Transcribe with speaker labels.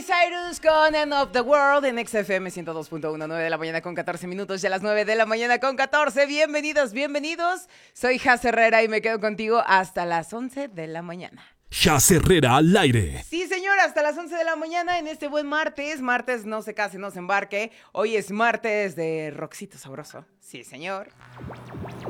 Speaker 1: Cyrus con End of the World en XFM 102.1, 9 de la mañana con 14 minutos, ya las 9 de la mañana con 14. Bienvenidos, bienvenidos. Soy Jaz Herrera y me quedo contigo hasta las 11 de la mañana.
Speaker 2: Jaz Herrera al aire.
Speaker 1: Sí, señor, hasta las 11 de la mañana en este buen martes. Martes no se case, no se embarque. Hoy es martes de rockcito sabroso. Sí, señor.